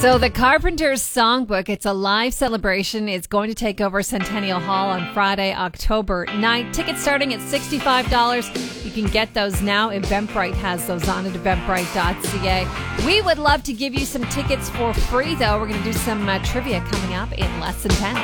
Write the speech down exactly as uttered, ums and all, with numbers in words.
So the Carpenters Songbook, it's a live celebration. It's going to take over Centennial Hall on Friday, October ninth. Tickets starting at sixty-five dollars. You can get those now. Eventbrite has those on at eventbrite dot c a. We would love to give you some tickets for free, though. We're going to do some uh, trivia coming up in less than ten.